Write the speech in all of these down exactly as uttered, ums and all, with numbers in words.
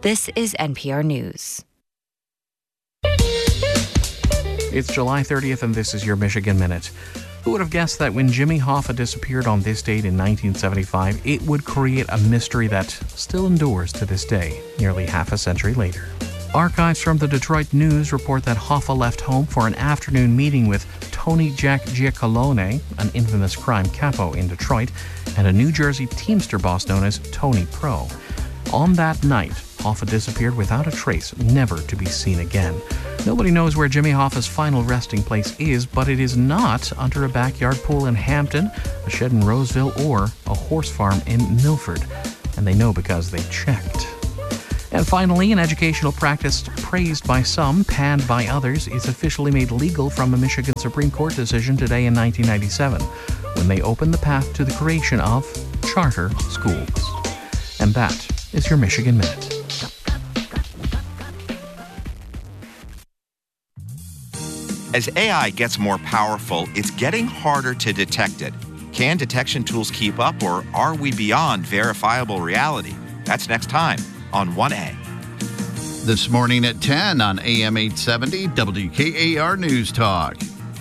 This is N P R News. It's July thirtieth, and this is your Michigan Minute. Who would have guessed that when Jimmy Hoffa disappeared on this date in nineteen seventy-five, it would create a mystery that still endures to this day, nearly half a century later? Archives from the Detroit News report that Hoffa left home for an afternoon meeting with Tony Jack Giacolone, an infamous crime capo in Detroit, and a New Jersey Teamster boss known as Tony Pro. On that night, Hoffa disappeared without a trace, never to be seen again. Nobody knows where Jimmy Hoffa's final resting place is, but it is not under a backyard pool in Hampton, a shed in Roseville, or a horse farm in Milford. And they know because they checked. And finally, an educational practice praised by some, panned by others, is officially made legal from a Michigan Supreme Court decision today in nineteen ninety-seven, when they opened the path to the creation of charter schools. And that is your Michigan Minute. As A I gets more powerful, it's getting harder to detect it. Can detection tools keep up, or are we beyond verifiable reality? That's next time on one A. This morning at ten on A M eight seventy W K A R News Talk.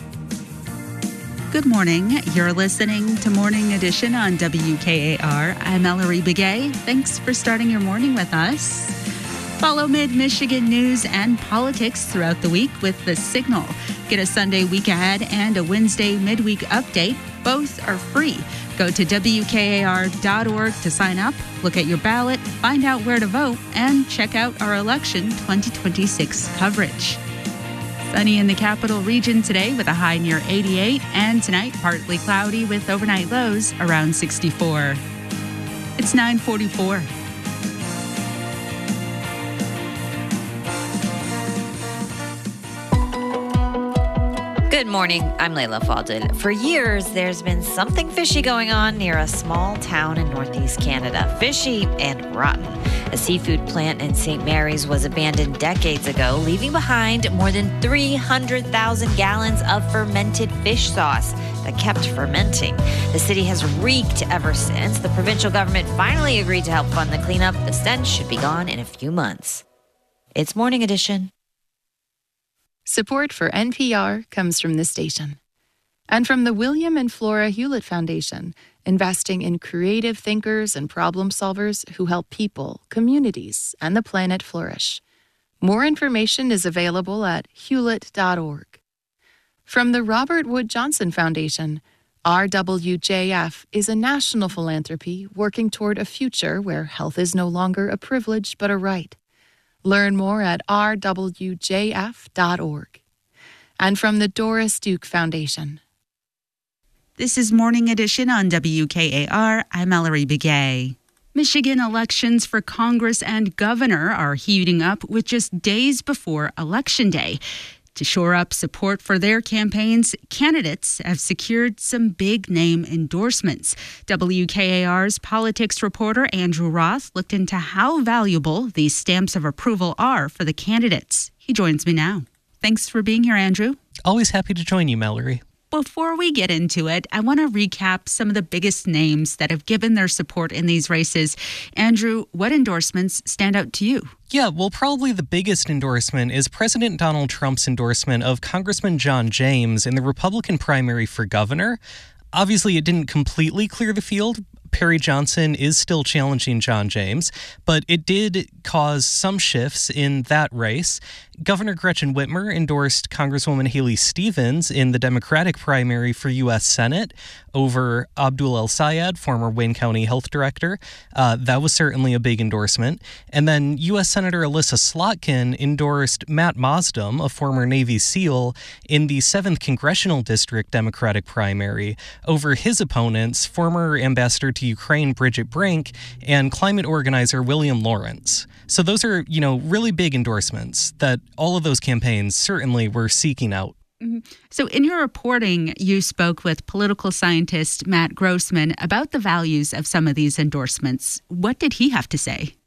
Good morning. You're listening to Morning Edition on W K A R. I'm Ellery Begay. Thanks for starting your morning with us. Follow mid-Michigan news and politics throughout the week with The Signal. Get a Sunday week ahead and a Wednesday midweek update. Both are free. Go to W K A R dot org to sign up, look at your ballot, find out where to vote, and check out our election twenty twenty-six coverage. Sunny in the capital region today with a high near eighty-eight, and tonight partly cloudy with overnight lows around sixty-four. It's nine forty-four. Good morning, I'm Layla Faldin. For years, there's been something fishy going on near a small town in northeast Canada. Fishy and rotten. A seafood plant in Saint Mary's was abandoned decades ago, leaving behind more than three hundred thousand gallons of fermented fish sauce that kept fermenting. The city has reeked ever since. The provincial government finally agreed to help fund the cleanup. The stench should be gone in a few months. It's Morning Edition. Support for N P R comes from this station and from the William and Flora Hewlett Foundation, investing in creative thinkers and problem solvers who help people, communities, and the planet flourish. More information is available at hewlett dot org. From the Robert Wood Johnson Foundation, R W J F is a national philanthropy working toward a future where health is no longer a privilege but a right. Learn more at r w j f dot org. And from the Doris Duke Foundation. This is Morning Edition on W K A R. I'm Ellery Begay. Michigan elections for Congress and governor are heating up with just days before Election Day. To shore up support for their campaigns, candidates have secured some big-name endorsements. W K A R's politics reporter Andrew Roth looked into how valuable these stamps of approval are for the candidates. He joins me now. Thanks for being here, Andrew. Always happy to join you, Mallory. Before we get into it, I want to recap some of the biggest names that have given their support in these races. Andrew, what endorsements stand out to you? Yeah, well, probably the biggest endorsement is President Donald Trump's endorsement of Congressman John James in the Republican primary for governor. Obviously, it didn't completely clear the field. Perry Johnson is still challenging John James, but it did cause some shifts in that race. Governor Gretchen Whitmer endorsed Congresswoman Haley Stevens in the Democratic primary for U S Senate over Abdul El-Sayed, former Wayne County Health Director. Uh, that was certainly a big endorsement. And then U S Senator Alyssa Slotkin endorsed Matt Mosdem, a former Navy SEAL, in the seventh Congressional District Democratic primary over his opponents, former Ambassador to Ukraine Bridget Brink and climate organizer William Lawrence. So those are, you know, really big endorsements that all of those campaigns certainly were seeking out. Mm-hmm. So in your reporting, you spoke with political scientist Matt Grossman about the values of some of these endorsements. What did he have to say?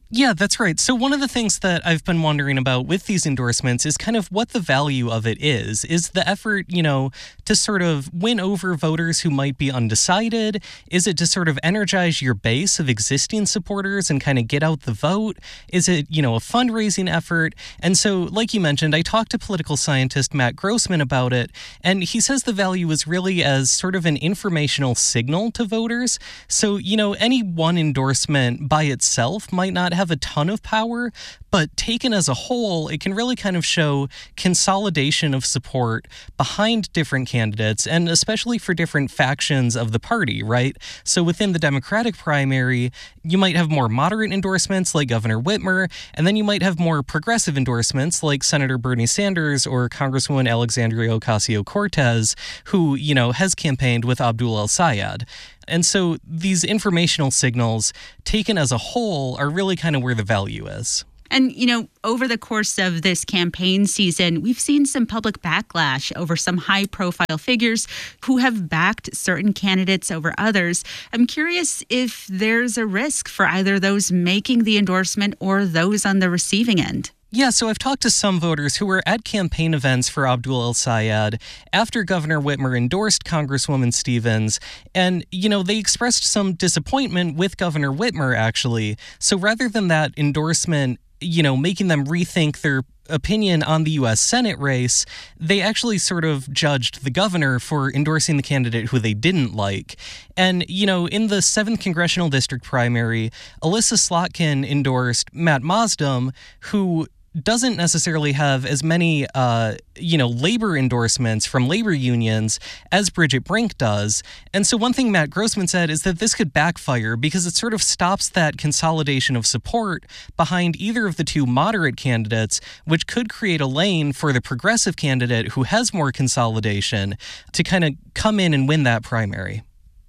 Yeah, that's right. So one of the things that I've been wondering about with these endorsements is kind of what the value of it is. Is the effort, you know, to sort of win over voters who might be undecided? Is it to sort of energize your base of existing supporters and kind of get out the vote? Is it, you know, a fundraising effort? And so, like you mentioned, I talked to political scientist Matt Grossman about it, and he says the value is really as sort of an informational signal to voters. So, you know, any one endorsement by itself might not have a ton of power, but taken as a whole, it can really kind of show consolidation of support behind different candidates, and especially for different factions of the party, right? So within the Democratic primary, you might have more moderate endorsements like Governor Whitmer, and then you might have more progressive endorsements like Senator Bernie Sanders or Congresswoman Alexandria Ocasio-Cortez, who, you know, has campaigned with Abdul El-Sayed. And so these informational signals, taken as a whole, are really kind of where the value is. And, you know, over the course of this campaign season, we've seen some public backlash over some high-profile figures who have backed certain candidates over others. I'm curious if there's a risk for either those making the endorsement or those on the receiving end. Yeah, so I've talked to some voters who were at campaign events for Abdul El-Sayed after Governor Whitmer endorsed Congresswoman Stevens, and, you know, they expressed some disappointment with Governor Whitmer, actually. So rather than that endorsement, you know, making them rethink their opinion on the U S Senate race, they actually sort of judged the governor for endorsing the candidate who they didn't like. And, you know, in the seventh Congressional District primary, Alyssa Slotkin endorsed Matt Mosdem, who doesn't necessarily have as many, uh, you know, labor endorsements from labor unions as Bridget Brink does. And so one thing Matt Grossman said is that this could backfire because it sort of stops that consolidation of support behind either of the two moderate candidates, which could create a lane for the progressive candidate who has more consolidation to kind of come in and win that primary.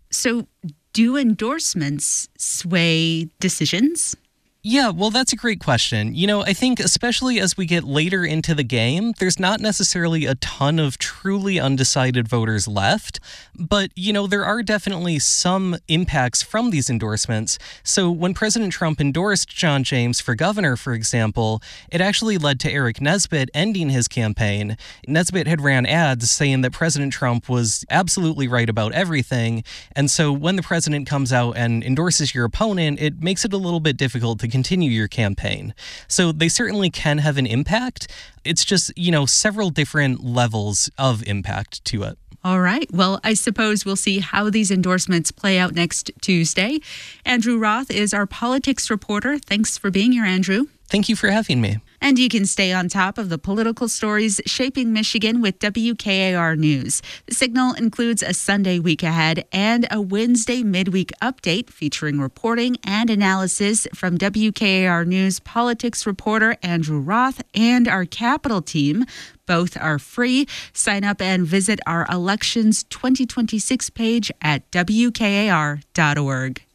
So do endorsements sway decisions? Yeah, well, that's a great question. You know, I think especially as we get later into the game, there's not necessarily a ton of truly undecided voters left. But, you know, there are definitely some impacts from these endorsements. So when President Trump endorsed John James for governor, for example, it actually led to Eric Nesbitt ending his campaign. Nesbitt had ran ads saying that President Trump was absolutely right about everything. And so when the president comes out and endorses your opponent, it makes it a little bit difficult to continue your campaign. So they certainly can have an impact. It's just, you know, several different levels of impact to it. All right. Well, I suppose we'll see how these endorsements play out next Tuesday. Andrew Roth is our politics reporter. Thanks for being here, Andrew. Thank you for having me. And you can stay on top of the political stories shaping Michigan with W K A R News. The Signal includes a Sunday week ahead and a Wednesday midweek update featuring reporting and analysis from W K A R News politics reporter Andrew Roth and our Capitol team. Both are free. Sign up and visit our Elections twenty twenty-six page at W K A R dot org.